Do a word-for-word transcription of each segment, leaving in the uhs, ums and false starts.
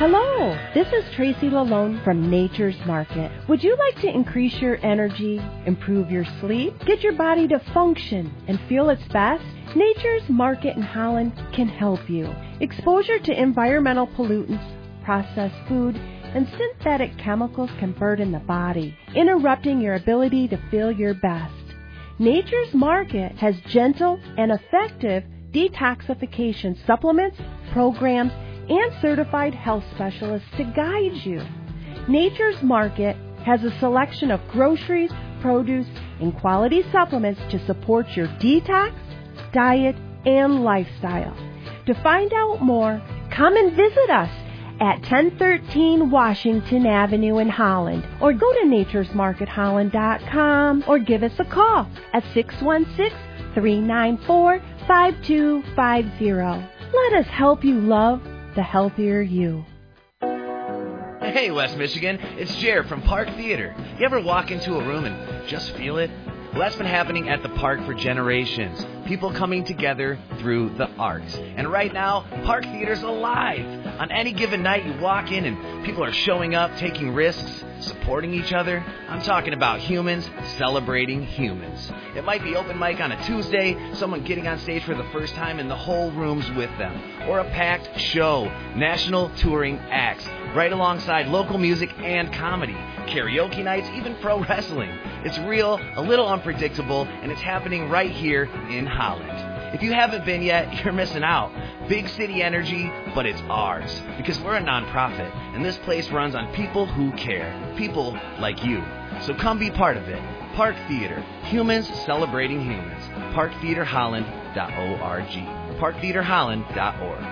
Hello, this is Tracy Lalone from Nature's Market. Would you like to increase your energy, improve your sleep, get your body to function and feel its best? Nature's Market in Holland can help you. Exposure to environmental pollutants, processed food, and synthetic chemicals can burden the body, interrupting your ability to feel your best. Nature's Market has gentle and effective detoxification supplements, programs, and certified health specialists to guide you. Nature's Market has a selection of groceries, produce, and quality supplements to support your detox, diet, and lifestyle. To find out more, come and visit us at ten thirteen Washington Avenue in Holland, or go to natures market holland dot com, or give us a call at six one six, three nine four, five two five zero. Let us help you love the healthier you. Hey, West Michigan, it's Jer from Park Theater. You ever walk into a room and just feel it? Well, that's been happening at the park for generations. People coming together through the arts. And right now, Park Theater's alive. On any given night, you walk in and people are showing up, taking risks, supporting each other. I'm talking about humans celebrating humans. It might be open mic on a Tuesday, someone getting on stage for the first time and the whole room's with them. Or a packed show, national touring acts, right alongside local music and comedy, karaoke nights, even pro wrestling. It's real, a little unpredictable, and it's happening right here in Holland. If you haven't been yet, you're missing out. Big city energy, but it's ours. Because we're a nonprofit, and this place runs on people who care. People like you. So come be part of it. Park Theater. Humans celebrating humans. park theater holland dot org. park theater holland dot org.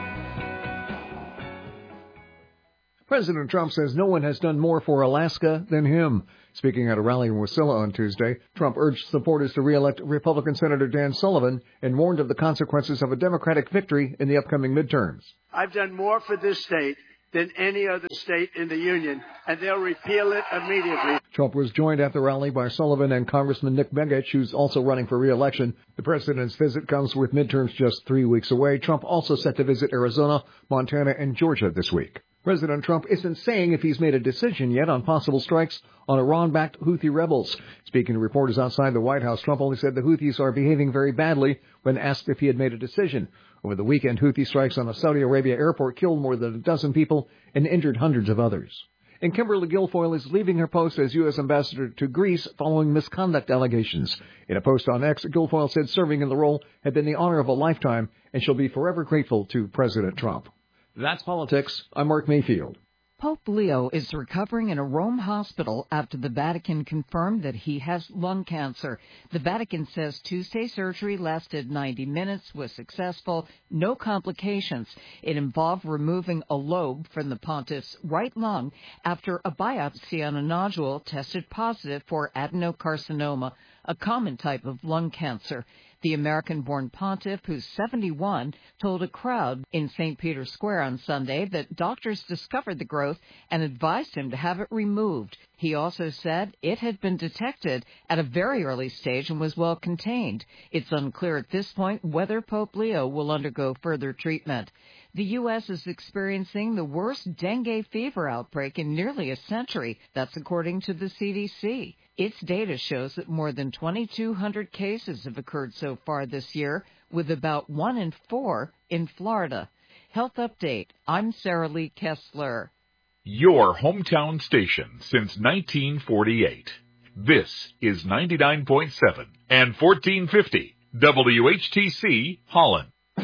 President Trump says no one has done more for Alaska than him. Speaking at a rally in Wasilla on Tuesday, Trump urged supporters to re-elect Republican Senator Dan Sullivan and warned of the consequences of a Democratic victory in the upcoming midterms. I've done more for this state than any other state in the union, and they'll repeal it immediately. Trump was joined at the rally by Sullivan and Congressman Nick Begich, who's also running for re-election. The president's visit comes with midterms just three weeks away. Trump also set to visit Arizona, Montana, and Georgia this week. President Trump isn't saying if he's made a decision yet on possible strikes on Iran-backed Houthi rebels. Speaking to reporters outside the White House, Trump only said the Houthis are behaving very badly when asked if he had made a decision. Over the weekend, Houthi strikes on a Saudi Arabia airport killed more than a dozen people and injured hundreds of others. And Kimberly Guilfoyle is leaving her post as U S ambassador to Greece following misconduct allegations. In a post on X, Guilfoyle said serving in the role had been the honor of a lifetime, and she'll be forever grateful to President Trump. That's politics. I'm Mark Mayfield. Pope Leo is recovering in a Rome hospital after the Vatican confirmed that he has lung cancer. The Vatican says Tuesday surgery lasted ninety minutes, was successful, no complications. It involved removing a lobe from the pontiff's right lung after a biopsy on a nodule tested positive for adenocarcinoma, a common type of lung cancer. The American-born pontiff, who's seventy-one, told a crowd in Saint Peter's Square on Sunday that doctors discovered the growth and advised him to have it removed. He also said it had been detected at a very early stage and was well contained. It's unclear at this point whether Pope Leo will undergo further treatment. The U S is experiencing the worst dengue fever outbreak in nearly a century. That's according to the C D C. Its data shows that more than twenty-two hundred cases have occurred so far this year, with about one in four in Florida. Health Update. I'm Sarah Lee Kessler. Your hometown station since nineteen forty-eight. This is ninety-nine point seven and fourteen fifty W H T C Holland.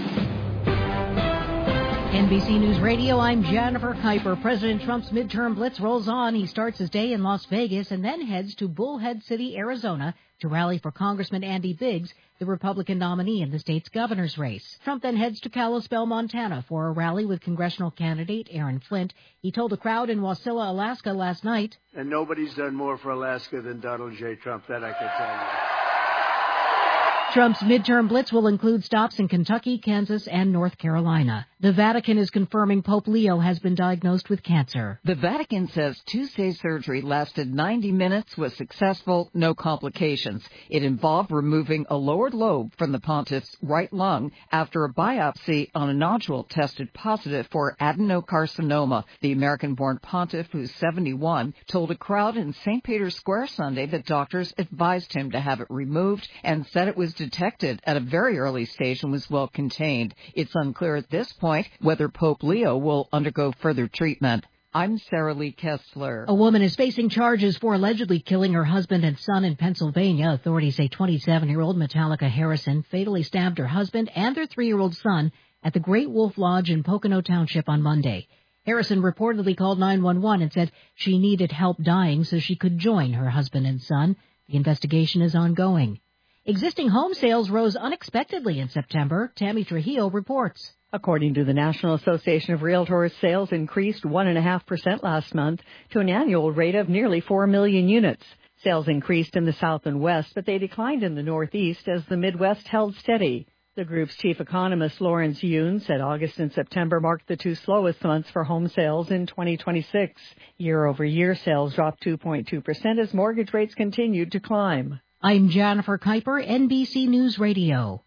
N B C News Radio, I'm Jennifer Kuiper. President Trump's midterm blitz rolls on. He starts his day in Las Vegas and then heads to Bullhead City, Arizona, to rally for Congressman Andy Biggs, the Republican nominee in the state's governor's race. Trump then heads to Kalispell, Montana, for a rally with congressional candidate Aaron Flint. He told a crowd in Wasilla, Alaska last night. And nobody's done more for Alaska than Donald J. Trump, that I can tell you. Trump's midterm blitz will include stops in Kentucky, Kansas, and North Carolina. The Vatican is confirming Pope Leo has been diagnosed with cancer. The Vatican says Tuesday's surgery lasted ninety minutes, was successful, no complications. It involved removing a lower lobe from the pontiff's right lung after a biopsy on a nodule tested positive for adenocarcinoma. The American-born pontiff, who's seventy-one, told a crowd in Saint Peter's Square Sunday that doctors advised him to have it removed and said it was detected at a very early stage and was well contained. It's unclear at this point whether Pope Leo will undergo further treatment. I'm Sarah Lee Kessler. A woman is facing charges for allegedly killing her husband and son in Pennsylvania. Authorities say twenty-seven-year-old Metallica Harrison fatally stabbed her husband and their three-year-old son at the Great Wolf Lodge in Pocono Township on Monday. Harrison reportedly called nine one one and said she needed help dying so she could join her husband and son. The investigation is ongoing. Existing home sales rose unexpectedly in September. Tammy Trujillo reports. According to the National Association of Realtors, sales increased one point five percent last month to an annual rate of nearly four million units. Sales increased in the South and West, but they declined in the Northeast as the Midwest held steady. The group's chief economist, Lawrence Yoon, said August and September marked the two slowest months for home sales in twenty twenty-six. Year-over-year sales dropped two point two percent as mortgage rates continued to climb. I'm Jennifer Kuiper, N B C News Radio.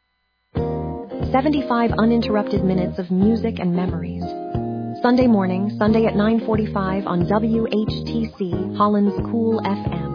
seventy-five uninterrupted minutes of music and memories. Sunday morning, Sunday at nine forty-five on W H T C, Holland's Cool F M.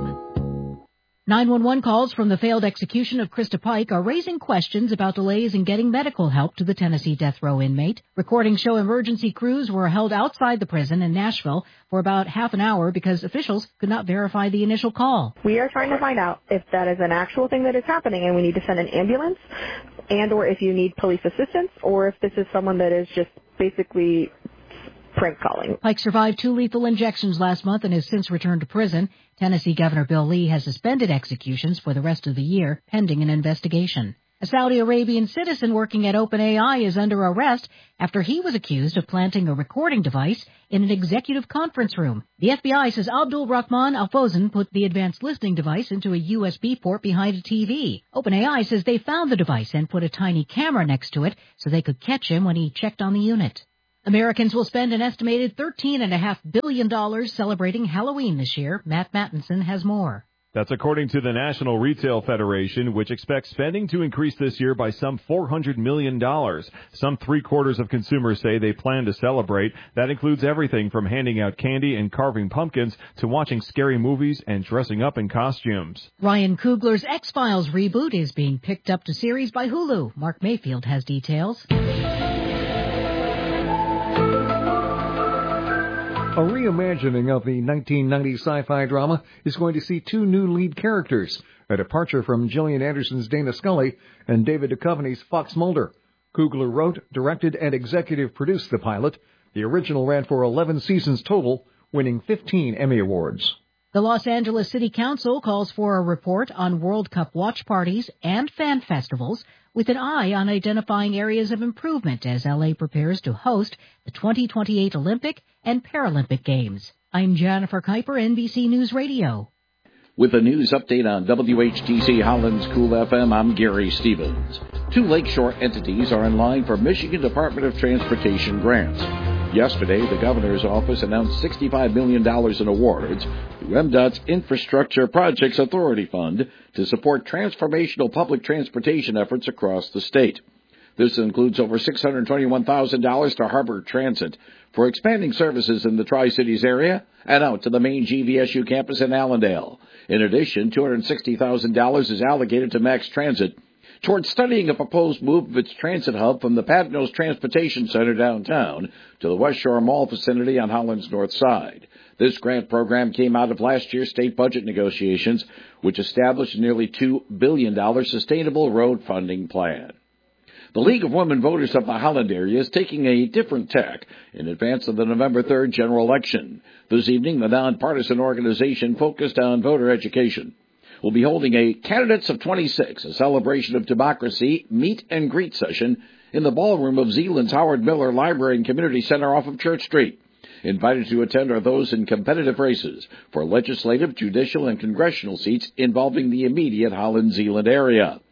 nine one one calls from the failed execution of Krista Pike are raising questions about delays in getting medical help to the Tennessee death row inmate. Recordings show emergency crews were held outside the prison in Nashville for about half an hour because officials could not verify the initial call. We are trying to find out if that is an actual thing that is happening and we need to send an ambulance, and or if you need police assistance, or if this is someone that is just basically prank calling. Pike survived two lethal injections last month and has since returned to prison. Tennessee Governor Bill Lee has suspended executions for the rest of the year, pending an investigation. A Saudi Arabian citizen working at OpenAI is under arrest after he was accused of planting a recording device in an executive conference room. The F B I says Abdul Rahman Al-Fawzan put the advanced listening device into a U S B port behind a T V. OpenAI says they found the device and put a tiny camera next to it so they could catch him when he checked on the unit. Americans will spend an estimated thirteen point five billion dollars celebrating Halloween this year. Matt Mattinson has more. That's according to the National Retail Federation, which expects spending to increase this year by some four hundred million dollars. Some three-quarters of consumers say they plan to celebrate. That includes everything from handing out candy and carving pumpkins to watching scary movies and dressing up in costumes. Ryan Coogler's X-Files reboot is being picked up to series by Hulu. Mark Mayfield has details. A reimagining of the nineteen ninety sci-fi drama is going to see two new lead characters, a departure from Gillian Anderson's Dana Scully and David Duchovny's Fox Mulder. Coogler wrote, directed, and executive produced the pilot. The original ran for eleven seasons total, winning fifteen Emmy Awards. The Los Angeles City Council calls for a report on World Cup watch parties and fan festivals with an eye on identifying areas of improvement as L A prepares to host the twenty twenty-eight Olympic and Paralympic Games. I'm Jennifer Kuiper, N B C News Radio. With a news update on W H T C Holland's Cool F M, I'm Gary Stevens. Two lakeshore entities are in line for Michigan Department of Transportation grants. Yesterday, the governor's office announced sixty-five million dollars in awards to M DOT's Infrastructure Projects Authority Fund to support transformational public transportation efforts across the state. This includes over six hundred twenty-one thousand dollars to Harbor Transit for expanding services in the Tri-Cities area and out to the main G V S U campus in Allendale. In addition, two hundred sixty thousand dollars is allocated to Max Transit towards studying a proposed move of its transit hub from the Padnos Transportation Center downtown to the West Shore Mall facility on Holland's north side. This grant program came out of last year's state budget negotiations, which established a nearly two billion dollars sustainable road funding plan. The League of Women Voters of the Holland area is taking a different tack in advance of the November third general election. This evening, the nonpartisan organization focused on voter education will be holding a Candidates of twenty-six, a celebration of democracy, meet and greet session in the ballroom of Zeeland's Howard Miller Library and Community Center off of Church Street. Invited to attend are those in competitive races for legislative, judicial, and congressional seats involving the immediate Holland-Zeeland area.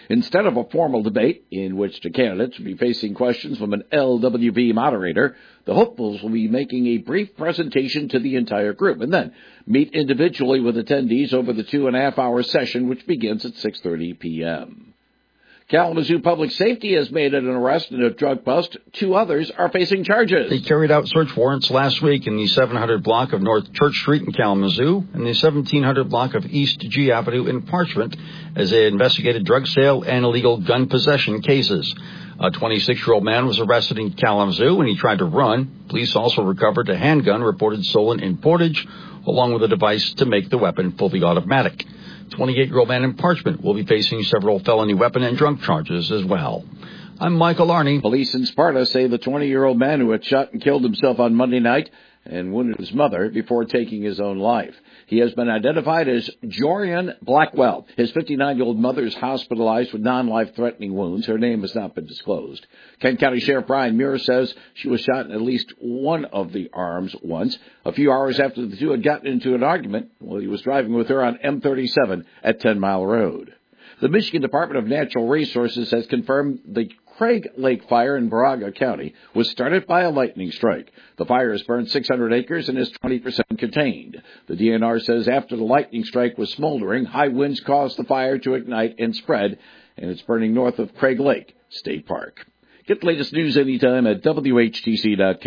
Instead of a formal debate in which the candidates will be facing questions from an L W B moderator, the hopefuls will be making a brief presentation to the entire group and then meet individually with attendees over the two and a half hour session, which begins at six thirty p.m. Kalamazoo Public Safety has made an arrest in a drug bust. Two others are facing charges. They carried out search warrants last week in the seven hundred block of North Church Street in Kalamazoo and the seventeen hundred block of East G Avenue in Parchment as they investigated drug sale and illegal gun possession cases. A twenty-six-year-old man was arrested in Kalamazoo when he tried to run. Police also recovered a handgun reported stolen in Portage, along with a device to make the weapon fully automatic. twenty-eight-year-old man in Parchment will be facing several felony weapon and drunk charges as well. I'm Michael Arney. Police in Sparta say the twenty-year-old man who had shot and killed himself on Monday night and wounded his mother before taking his own life. He has been identified as Jorian Blackwell. His fifty-nine-year-old mother is hospitalized with non-life-threatening wounds. Her name has not been disclosed. Kent County Sheriff Brian Muir says she was shot in at least one of the arms once. A few hours after the two had gotten into an argument while he was driving with her on M thirty-seven at ten mile Road. The Michigan Department of Natural Resources has confirmed the Craig Lake fire in Baraga County was started by a lightning strike. The fire has burned six hundred acres and is twenty percent contained. The D N R says after the lightning strike was smoldering, high winds caused the fire to ignite and spread, and it's burning north of Craig Lake State Park. Get the latest news anytime at W H T C dot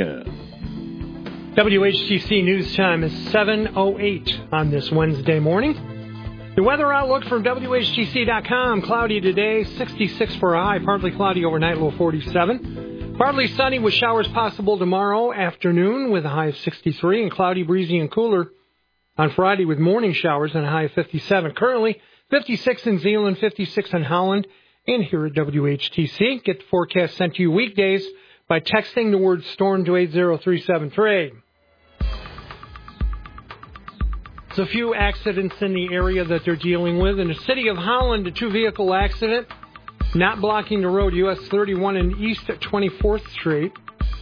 com. W H T C News Time is seven oh eight on this Wednesday morning. The weather outlook from W H T C dot com. Cloudy today, sixty-six for a high. Partly cloudy overnight, low forty-seven. Partly sunny with showers possible tomorrow afternoon with a high of sixty-three. And cloudy, breezy, and cooler on Friday with morning showers and a high of fifty-seven. Currently, fifty-six in Zeeland, fifty-six in Holland. And here at W H T C, get the forecast sent to you weekdays by texting the word storm to eight zero three seven three. There's a few accidents in the area that they're dealing with. In the city of Holland, a two-vehicle accident, not blocking the road, U S thirty-one and East at twenty-fourth Street.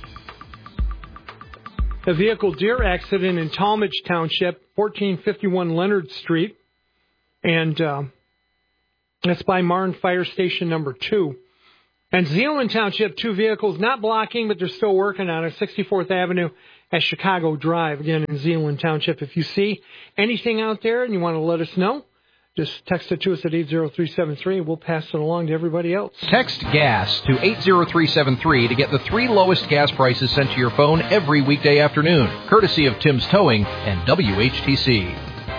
A vehicle deer accident in Talmadge Township, fourteen fifty-one Leonard Street. And uh, that's by Marne Fire Station number two. And Zeeland Township, two vehicles not blocking, but they're still working on it, sixty-fourth Avenue at Chicago Drive, again in Zeeland Township. If you see anything out there and you want to let us know, just text it to us at eight zero three seven three and we'll pass it along to everybody else. Text GAS to eight zero three seven three to get the three lowest gas prices sent to your phone every weekday afternoon, courtesy of Tim's Towing and W H T C.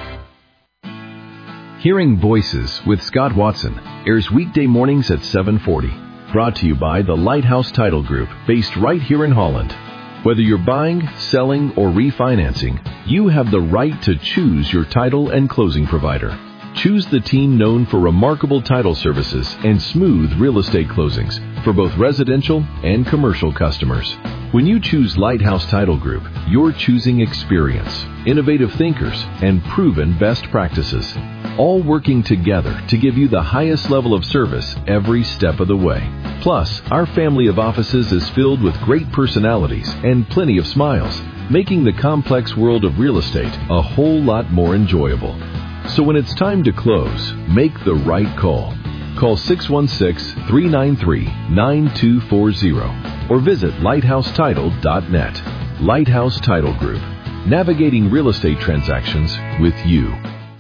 Hearing Voices with Scott Watson airs weekday mornings at seven forty. Brought to you by the Lighthouse Title Group, based right here in Holland. Whether you're buying, selling, or refinancing, you have the right to choose your title and closing provider. Choose the team known for remarkable title services and smooth real estate closings for both residential and commercial customers. When you choose Lighthouse Title Group, you're choosing experience, innovative thinkers, and proven best practices, all working together to give you the highest level of service every step of the way. Plus, our family of offices is filled with great personalities and plenty of smiles, making the complex world of real estate a whole lot more enjoyable. So when it's time to close, make the right call. Call six one six, three nine three, nine two four zero or visit lighthouse title dot net. Lighthouse Title Group, navigating real estate transactions with you.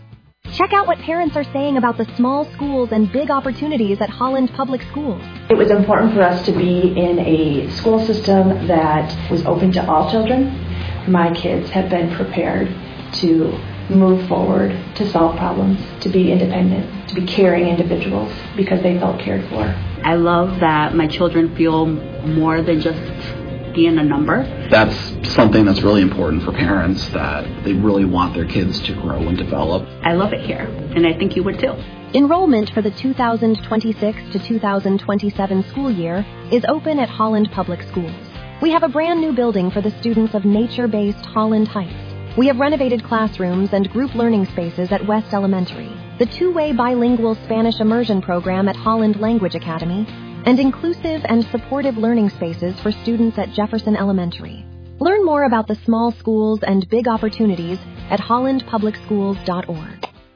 Check out what parents are saying about the small schools and big opportunities at Holland Public Schools. It was important for us to be in a school system that was open to all children. My kids have been prepared to move forward, to solve problems, to be independent, to be caring individuals because they felt cared for. I love that my children feel more than just being a number. That's something that's really important for parents, that they really want their kids to grow and develop. I love it here, and I think you would too. Enrollment for the two thousand twenty-six to two thousand twenty-seven school year is open at Holland Public Schools. We have a brand new building for the students of nature-based Holland Heights. We have renovated classrooms and group learning spaces at West Elementary, the two-way bilingual Spanish immersion program at Holland Language Academy, and inclusive and supportive learning spaces for students at Jefferson Elementary. Learn more about the small schools and big opportunities at holland public schools dot org.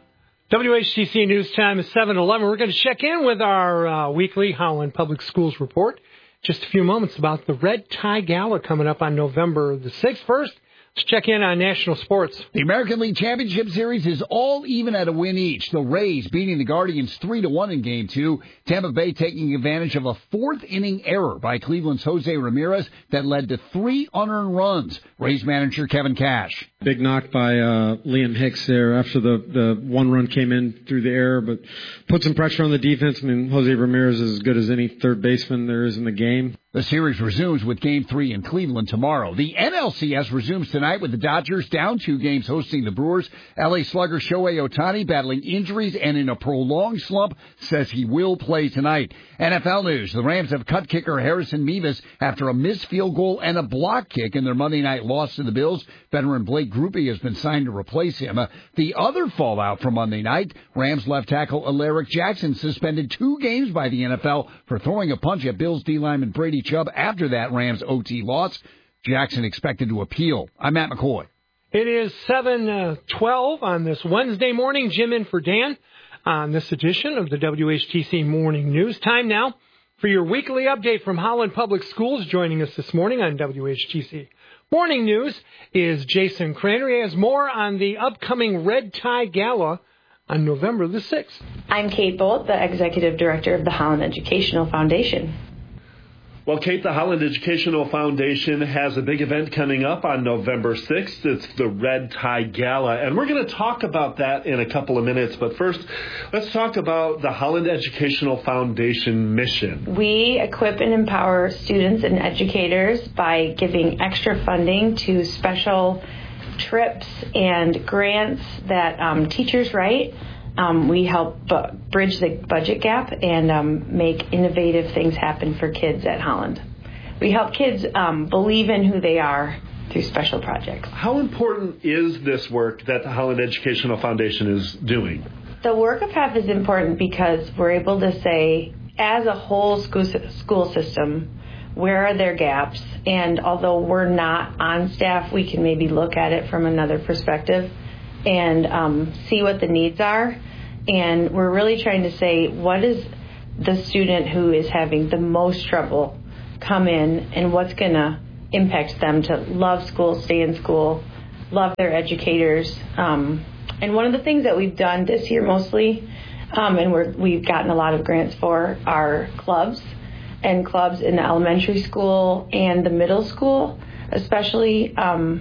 W H T C News Time is seven eleven. We're going to check in with our uh, weekly Holland Public Schools report. Just a few moments about the Red Tie Gala coming up on November the sixth. First, let's check in on national sports. The American League Championship Series is all even at a win each. The Rays beating the Guardians three to one in Game two. Tampa Bay taking advantage of a fourth-inning error by Cleveland's Jose Ramirez that led to three unearned runs. Rays manager Kevin Cash. Big knock by uh, Liam Hicks there after the, the one run came in through the air, but put some pressure on the defense. I mean, Jose Ramirez is as good as any third baseman there is in the game. The series resumes with Game three in Cleveland tomorrow. The N L C S resumes tonight with the Dodgers down two games hosting the Brewers. L A slugger Shohei Ohtani battling injuries and in a prolonged slump says he will play tonight. N F L news. The Rams have cut kicker Harrison Mevis after a missed field goal and a block kick in their Monday night loss to the Bills. Veteran Blake Grupe has been signed to replace him. Uh, the other fallout from Monday night, Rams left tackle Alaric Jackson suspended two games by the N F L for throwing a punch at Bills D lineman Brady Chubb after that Rams O T loss. Jackson expected to appeal. I'm Matt McCoy. It is seven twelve on this Wednesday morning. Jim in for Dan on this edition of the W H T C Morning News. Time now for your weekly update from Holland Public Schools. Joining us this morning on W H T C Morning News is Jason Craner. He has more on the upcoming Red Tie Gala on November the sixth. I'm Kate Bolt, the Executive Director of the Holland Educational Foundation. Well, Kate, the Holland Educational Foundation has a big event coming up on November sixth. It's the Red Tie Gala, and we're going to talk about that in a couple of minutes. But first, let's talk about the Holland Educational Foundation mission. We equip and empower students and educators by giving extra funding to special trips and grants that um, teachers write. Um, we help bu- bridge the budget gap and um, make innovative things happen for kids at Holland. We help kids um, believe in who they are through special projects. How important is this work that the Holland Educational Foundation is doing? The work of H E F is important because we're able to say, as a whole school, school system, where are their gaps? And although we're not on staff, we can maybe look at it from another perspective and um, see what the needs are. And we're really trying to say, what is the student who is having the most trouble come in and what's going to impact them to love school, stay in school, love their educators. Um, and one of the things that we've done this year mostly, um, and we're, we've gotten a lot of grants for, are clubs, and clubs in the elementary school and the middle school, especially um,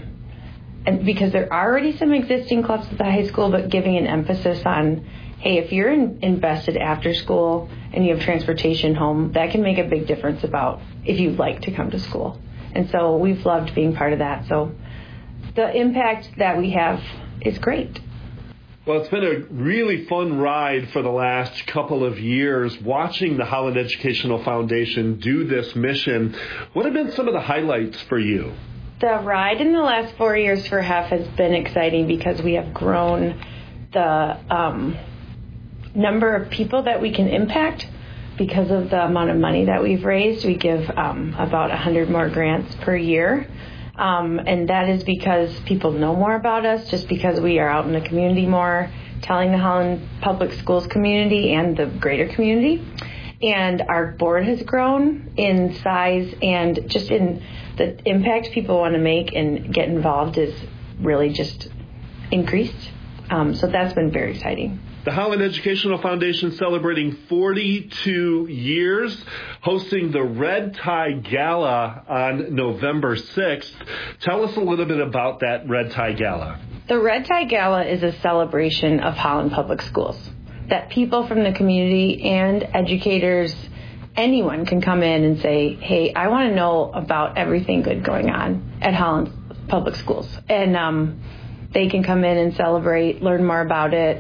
and because there are already some existing clubs at the high school, but giving an emphasis on, hey, if you're in, invested after school and you have transportation home, that can make a big difference about if you'd like to come to school. And so we've loved being part of that. So the impact that we have is great. Well, it's been a really fun ride for the last couple of years watching the Holland Educational Foundation do this mission. What have been some of the highlights for you? The ride in the last four years for H E F has been exciting because we have grown the um, number of people that we can impact because of the amount of money that we've raised. We give um, about one hundred more grants per year. Um, and that is because people know more about us, just because we are out in the community more, telling the Holland Public Schools community and the greater community. And our board has grown in size, and just in the impact people want to make and get involved is really just increased. Um, so that's been very exciting. The Holland Educational Foundation celebrating forty-two years, hosting the Red Tie Gala on November sixth. Tell us a little bit about that Red Tie Gala. The Red Tie Gala is a celebration of Holland Public Schools, that people from the community and educators, anyone can come in and say, hey, I want to know about everything good going on at Holland Public Schools. And um, they can come in and celebrate, learn more about it.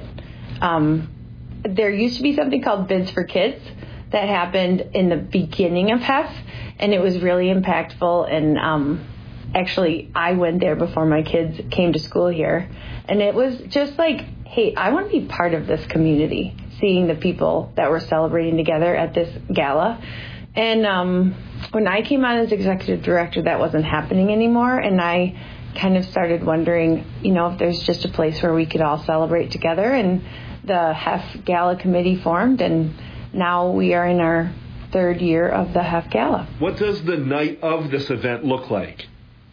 Um, there used to be something called Bids for Kids that happened in the beginning of H E F, and it was really impactful. And um, actually, I went there before my kids came to school here. And it was just like, hey, I want to be part of this community, seeing the people that were celebrating together at this gala. And um, when I came on as executive director, that wasn't happening anymore. And I kind of started wondering, you know, if there's just a place where we could all celebrate together. And the H E F Gala committee formed, and now we are in our third year of the H E F Gala. What does the night of this event look like?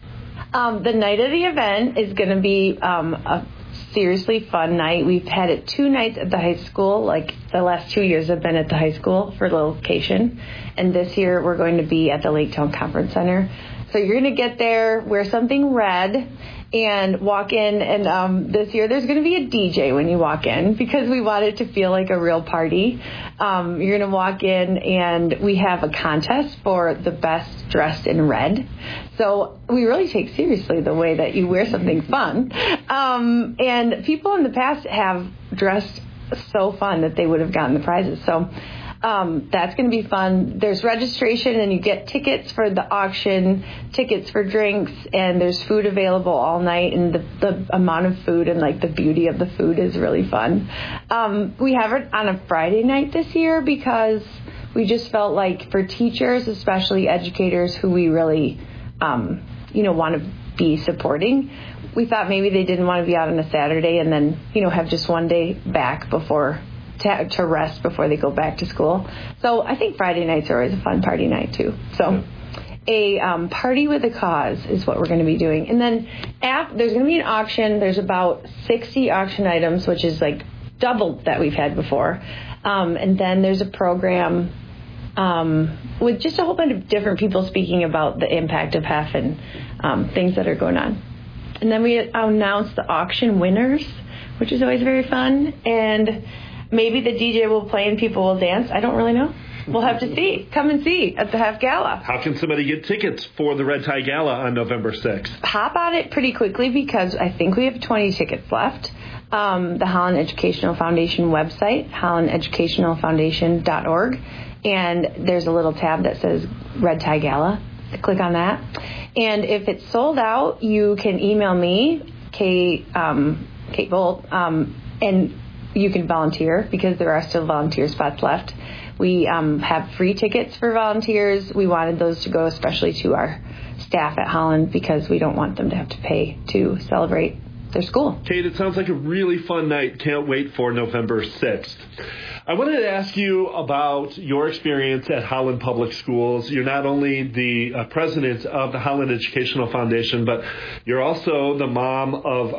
Um, the night of the event is going to be um, a seriously fun night. We've had it two nights at the high school. Like the last two years have been at the high school for the location. And this year we're going to be at the Laketown Conference Center. So you're going to get there, wear something red, and walk in. And um, this year there's going to be a D J when you walk in because we want it to feel like a real party. Um, you're going to walk in, and we have a contest for the best dressed in red. So we really take seriously the way that you wear something fun. Um, and people in the past have dressed so fun that they would have gotten the prizes. So um, that's going to be fun. There's registration, and you get tickets for the auction, tickets for drinks, and there's food available all night. And the, the amount of food and like the beauty of the food is really fun. Um, we have it on a Friday night this year because we just felt like for teachers, especially educators who we really Um, you know, want to be supporting. We thought maybe they didn't want to be out on a Saturday and then, you know, have just one day back before to, to rest before they go back to school. So I think Friday nights are always a fun party night too. So a um, party with a cause is what we're going to be doing. And then after, there's going to be an auction. There's about sixty auction items, which is like double that we've had before. Um, and then there's a program Um, with just a whole bunch of different people speaking about the impact of H E F and um, things that are going on. And then we announced the auction winners, which is always very fun. And maybe the D J will play and people will dance. I don't really know. We'll have to see. Come and see at the H E F Gala. How can somebody get tickets for the Red Tie Gala on November sixth? Hop on it pretty quickly because I think we have twenty tickets left. Um, the Holland Educational Foundation website, holland educational foundation dot org. And there's a little tab that says Red Tie Gala. Click on that. And if it's sold out, you can email me, Kate, um, Kate Bolt, um, and you can volunteer because there are still volunteer spots left. We um, have free tickets for volunteers. We wanted those to go especially to our staff at Holland because we don't want them to have to pay to celebrate their school. Kate, it sounds like a really fun night. Can't wait for November sixth. I wanted to ask you about your experience at Holland Public Schools. You're not only the uh, president of the Holland Educational Foundation, but you're also the mom of